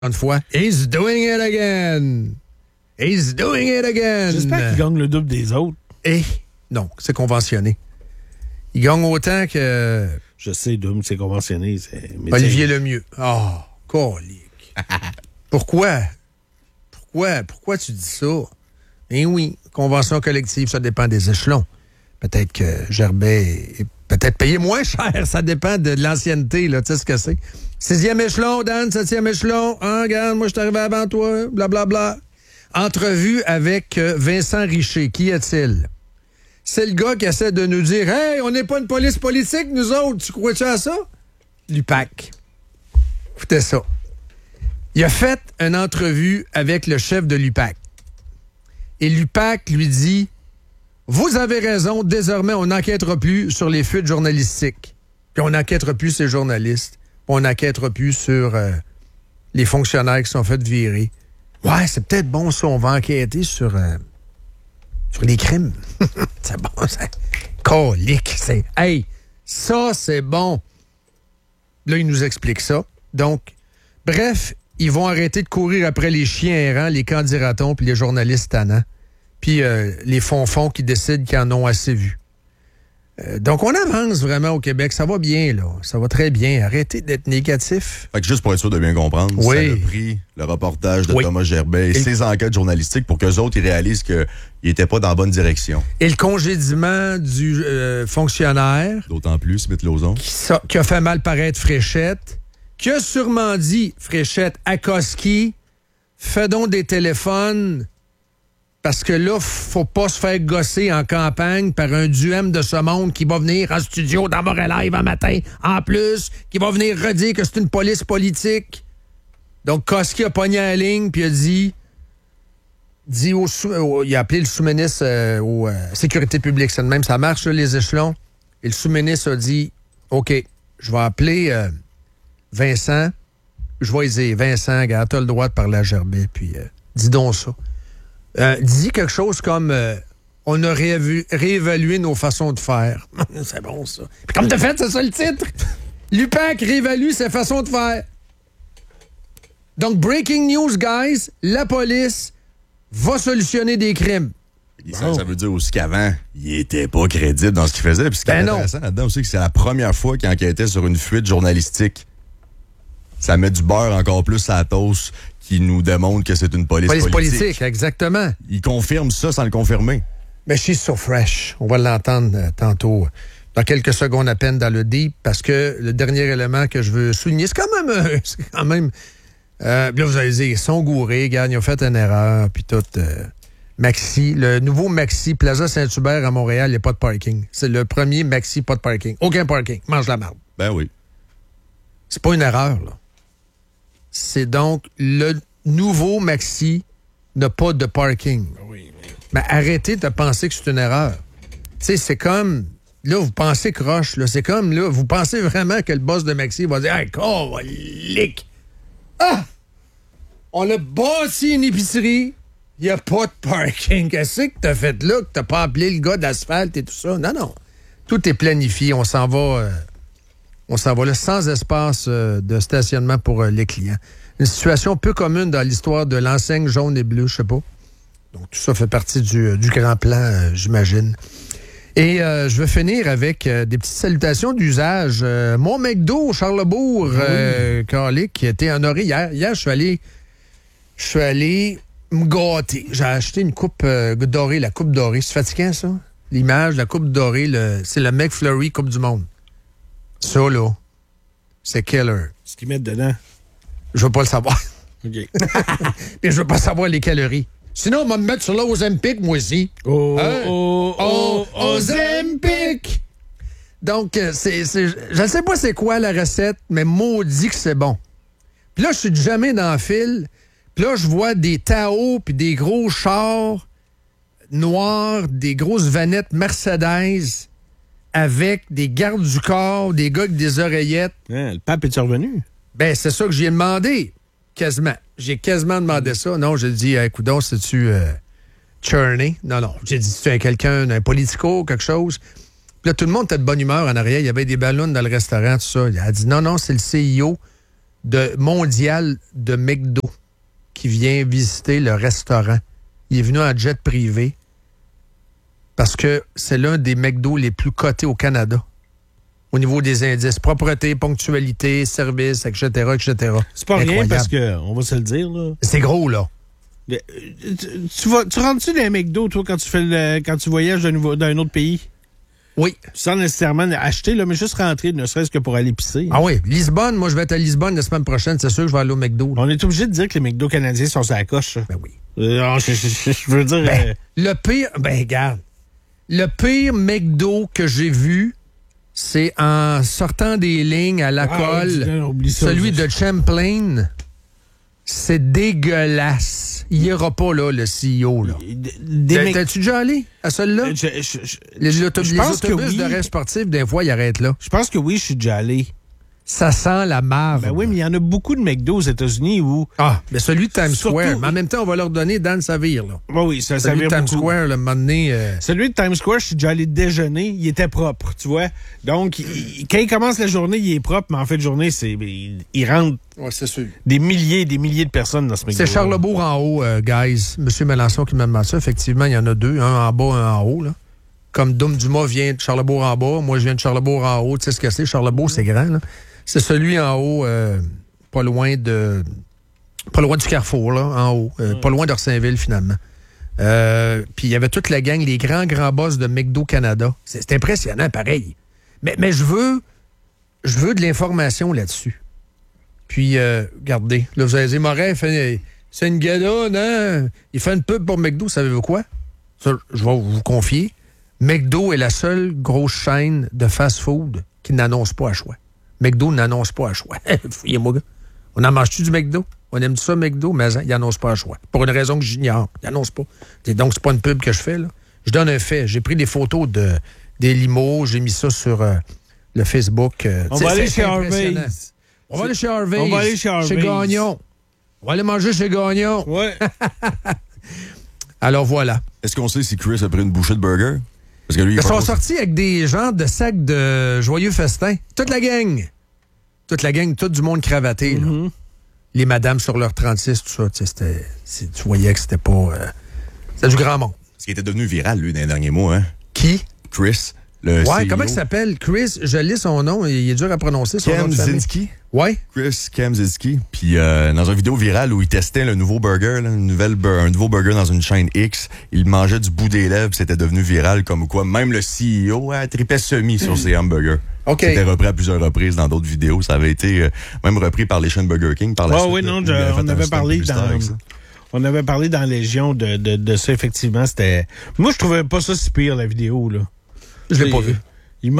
Une fois. He's doing it again. He's doing it again. J'espère qu'il gagne le double des autres. Et non, c'est conventionné. Il gagne autant que... Je sais, Doom, c'est conventionné. Olivier Lemieux. Oh, colique. Pourquoi? Pourquoi tu dis ça? Eh oui, convention collective, ça dépend des échelons. Peut-être que Gerbet est peut-être payé moins cher. Ça dépend de l'ancienneté, là. Tu sais ce que c'est. 6e échelon, Dan, 7e échelon. Ah, regarde, moi, je suis arrivé avant toi. Blablabla. Entrevue avec Vincent Richer. Qui est-il? C'est le gars qui essaie de nous dire « Hey, on n'est pas une police politique, nous autres. Tu crois-tu à ça? » L'UPAC. Écoutez ça. Il a fait une entrevue avec le chef de l'UPAC. Et l'UPAC lui dit « Vous avez raison, désormais, on n'enquêtera plus sur les fuites journalistiques. Puis on n'enquêtera plus sur les journalistes. Puis on n'enquêtera plus sur les fonctionnaires qui sont faits virer. Ouais, c'est peut-être bon ça, on va enquêter sur les crimes. » C'est bon, ça. Colique, c'est... Hey, ça, c'est bon. Là, il nous explique ça. Donc, bref, ils vont arrêter de courir après les chiens errants, les candidatons puis les journalistes tannants. Puis les fonds qui décident qu'ils en ont assez vu. Donc, on avance vraiment au Québec. Ça va bien, là. Ça va très bien. Arrêtez d'être négatif. Fait que juste pour être sûr de bien comprendre, oui. Ça a pris le reportage de Thomas Gerbet et ses enquêtes journalistiques pour qu'eux autres, ils réalisent qu'ils n'étaient pas dans la bonne direction. Et le congédiement du fonctionnaire... D'autant plus, Smith-Lauzon. Qui a fait mal paraître Fréchette, qui a sûrement dit, Fréchette, à Koski, fais donc des téléphones... Parce que là, faut pas se faire gosser en campagne par un duem de ce monde qui va venir en studio dans Morelive un matin, en plus, qui va venir redire que c'est une police politique. Donc, Koski a pogné la ligne puis a dit il a appelé le sous-ministre aux sécurité publique. C'est de même, ça marche, là, les échelons. Et le sous-ministre a dit, OK, je vais appeler Vincent. Je vais lui dire, Vincent, regarde, t'as le droit de parler à Gerbet, puis dis donc ça. Dis quelque chose comme on a réévalué nos façons de faire. C'est bon, ça. Puis comme de fait, c'est ça le titre. L'UPAC réévalue ses façons de faire. Donc, breaking news, guys, la police va solutionner des crimes. Ça veut dire aussi qu'avant, il était pas crédible dans ce qu'il faisait. Puis ce qui est intéressant là-dedans aussi, que c'est la première fois qu'il enquêtait sur une fuite journalistique. Ça met du beurre encore plus à la toast qui nous démontre que c'est une police politique. Exactement. Il confirme ça sans le confirmer. Mais she's so fresh. On va l'entendre tantôt, dans quelques secondes à peine dans le deep, parce que le dernier élément que je veux souligner, c'est quand même là, vous allez dire, ils sont gourés, regarde, ils ont fait une erreur, puis tout. Maxi, le nouveau Maxi Plaza Saint-Hubert à Montréal, il n'y a pas de parking. C'est le premier Maxi, pas de parking. Aucun parking. Mange la marde. Ben oui. C'est pas une erreur, là. C'est donc le nouveau Maxi n'a pas de parking. Oui. Mais arrêtez de penser que c'est une erreur. Tu sais, c'est comme... Là, vous pensez croche, là. C'est comme, là, vous pensez vraiment que le boss de Maxi va dire « Hey, colique! Ah! On a bâti une épicerie, il n'y a pas de parking. Qu'est-ce que t'as fait là, que t'as pas appelé le gars d'asphalte et tout ça? Non. Tout est planifié. On s'en va là sans espace de stationnement pour les clients. Une situation peu commune dans l'histoire de l'enseigne jaune et bleue, je sais pas. Donc, tout ça fait partie du grand plan, j'imagine. Et je vais finir avec des petites salutations d'usage. Mon McDo au Charlebourg, Calique, qui a été honoré hier. Hier, je suis allé me gâter. J'ai acheté une coupe dorée, la coupe dorée. C'est fatigant, ça? L'image, la coupe dorée, c'est le McFlurry Coupe du Monde. Ça, là, c'est killer. Ce qu'ils mettent dedans. Je veux pas le savoir. OK. Mais je veux pas savoir les calories. Sinon, on va me mettre sur l'Ozempic, moi aussi. Ozempic! Donc, je ne sais pas c'est quoi la recette, mais maudit que c'est bon. Puis là, je suis jamais dans le fil. Puis là, je vois des Tao puis des gros chars noirs, des grosses vanettes Mercedes avec des gardes du corps, des gars avec des oreillettes. Le pape est-tu revenu? Ben, c'est ça que j'ai demandé. Quasiment. J'ai quasiment demandé ça. Non, j'ai dit, écoute donc, c'est-tu Churney? Non. J'ai dit, tu es quelqu'un, un politico, quelque chose. Puis là, tout le monde était de bonne humeur en arrière. Il y avait des ballons dans le restaurant, tout ça. Il a dit, non, c'est le CIO mondial de McDo qui vient visiter le restaurant. Il est venu en jet privé parce que c'est l'un des McDo les plus cotés au Canada au niveau des indices. Propreté, ponctualité, service, etc., etc. C'est pas Incroyable. rien parce que, on va se le dire, là. C'est gros, là. Tu rentres-tu dans les McDo, toi, quand tu voyages d'un autre pays? Oui. Sans nécessairement acheter, là, mais juste rentrer, ne serait-ce que pour aller pisser. Ah oui, Lisbonne, moi je vais être à Lisbonne la semaine prochaine, c'est sûr que je vais aller au McDo. Là. On est obligé de dire que les McDo canadiens sont sur la coche. Ben oui. Je veux dire... Le pire, regarde, le pire McDo que j'ai vu, c'est en sortant des lignes à la colle, celui de Champlain. C'est dégueulasse. Il n'y aura pas, là, le CEO, là. T'es-tu déjà allé à celui-là? Les autobus de rêve sportif, des fois, ils arrêtent là. Je pense que oui, je suis déjà allé. Ça sent la marde. Ben oui, mais il y en a beaucoup de McDo aux États-Unis où... Ah, mais celui de Times Surtout... Square. Mais en même temps, on va leur donner Dan Savire, là. Ben oui, ça celui de Times beaucoup. Square, le moment donné... Celui de Times Square, je suis déjà allé déjeuner. Il était propre, tu vois. Donc, quand il commence la journée, il est propre, mais en fin de journée, il rentre c'est sûr. des milliers de personnes dans ce McDo. C'est Charlebourg en haut, guys. Monsieur Mélenchon qui m'a demandé ça. Effectivement, il y en a deux. Un en bas, un en haut, là. Comme Dom Dumas vient de Charlebourg en bas, moi, je viens de Charlebourg en haut. Tu sais ce que c'est? Charlebourg, c'est grand, là. C'est celui en haut, pas loin du Carrefour, là, en haut. Pas loin d'Orsainville, finalement. Puis il y avait toute la gang, les grands boss de McDo Canada. C'est impressionnant, pareil. Mais je veux de l'information là-dessus. Puis, regardez, là, vous allez dire, Morin, c'est une gueudonne, hein? Il fait une pub pour McDo, savez-vous quoi? Ça, je vais vous confier. McDo est la seule grosse chaîne de fast-food qui n'annonce pas à choix. McDo n'annonce pas à choix. Fouillez-moi, gars. On en mange-tu du McDo? On aime ça, McDo, mais il n'annonce pas à choix. Pour une raison que j'ignore. Il n'annonce pas. Donc, c'est pas une pub que je fais, là. Je donne un fait. J'ai pris des photos des limos, j'ai mis ça sur le Facebook. On va aller chez Harvey's. On va aller chez Harvey's. On va aller chez Harvey's. Chez Gagnon. On va aller manger chez Gagnon. Ouais. Alors, voilà. Est-ce qu'on sait si Chris a pris une bouchée de burger? Parce que lui, ils sont sortis avec des genres de sacs de joyeux festin. Toute la gang, tout du monde cravaté. Là. Les madames sur leur 36, tout ça. Tu voyais que c'était pas... c'était du grand monde. Ce qui était devenu viral, lui, dans les derniers mois. Hein? Qui? Chris, le CEO. Comment il s'appelle? Chris, je lis son nom. Il est dur à prononcer. Son nom de famille. Kemzinski. Ouais. Chris Kemzinski. Puis dans une vidéo virale où il testait le nouveau burger, là, un nouveau burger dans une chaîne X, il mangeait du bout des lèvres, c'était devenu viral comme quoi même le CEO tripait semi sur ses hamburgers. Okay. C'était repris à plusieurs reprises dans d'autres vidéos. Ça avait été même repris par les chaînes Burger King par la suite. Oui, non, on avait parlé dans Légion de ça, effectivement. C'était. Moi, je trouvais pas ça si pire, la vidéo, là. Je l'ai pas vu. Il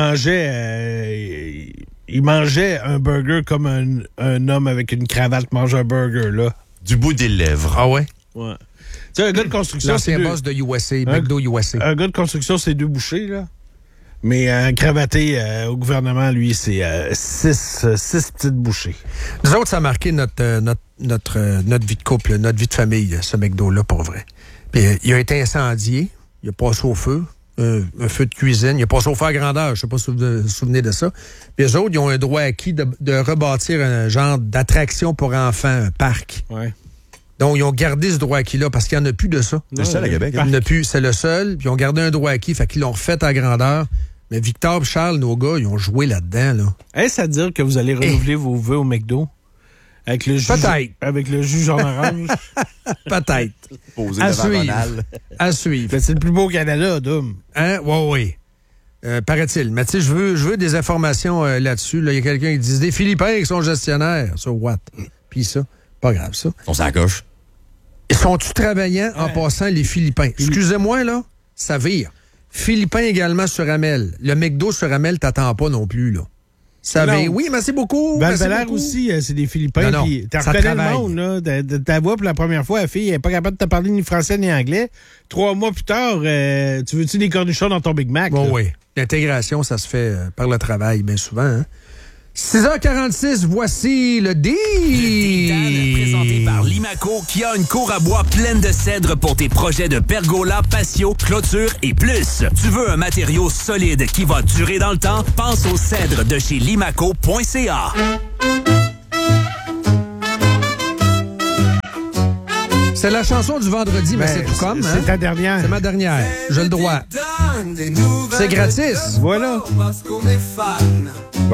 mangeait un burger comme un homme avec une cravate mange un burger, là. Du bout des lèvres. Ah ouais? Ouais. Tu sais, un gars de construction... L'ancien boss de USA, McDo USA. Un gars de construction, c'est 2 bouchées, là. Mais un cravaté au gouvernement, lui, c'est 6 petites bouchées. Nous autres, ça a marqué notre vie de couple, notre vie de famille, ce McDo-là, pour vrai. Puis il a été incendié, il a passé au feu. Un feu de cuisine. Il a passé au feu à grandeur. Je ne sais pas si vous vous souvenez de ça. Puis eux autres, ils ont un droit acquis de rebâtir un genre d'attraction pour enfants, un parc. Ouais. Donc, ils ont gardé ce droit acquis-là parce qu'il n'y en a plus de ça. C'est le seul à Québec. Il n'y en a plus. C'est le seul. Puis ils ont gardé un droit acquis. Fait qu'ils l'ont refait à grandeur. Mais Victor et Charles, nos gars, ils ont joué là-dedans. Là. Est-ce à dire que vous allez renouveler vos vœux au McDo? Avec le jus, peut-être. Avec le jus jaune orange? Peut-être. Posé à devant suivre. Ronald. À suivre. C'est le plus beau au Canada, Dom. Hein? Oui. Paraît-il. Mais tu sais, je veux des informations là-dessus. Là, il y a quelqu'un qui dit des Philippins qui sont gestionnaires. So what? Puis ça, pas grave, ça. On s'accroche. Sont-tu travaillants en passant les Philippins? Excusez-moi, là, ça vire. Philippins également sur Amel. Le McDo sur Amel, t'attends pas non plus, là. Ça vire. Oui, merci beaucoup. Val-Valaire aussi, c'est des Philippins. Non, tu reconnais le monde, là. Ta voix pour la première fois, la fille, elle n'est pas capable de te parler ni français ni anglais. 3 mois plus tard, tu veux-tu des cornichons dans ton Big Mac? Bon, oui. L'intégration, ça se fait par le travail, bien souvent, hein? 6h46, voici le deal. Le présenté par Limaco, qui a une cour à bois pleine de cèdres pour tes projets de pergola, patio, clôture et plus. Tu veux un matériau solide qui va durer dans le temps? Pense aux cèdres de chez limaco.ca. C'est la chanson du vendredi, mais c'est tout comme. C'est ta dernière. C'est ma dernière. J'ai le droit. C'est gratis. Voilà. Parce qu'on est fan.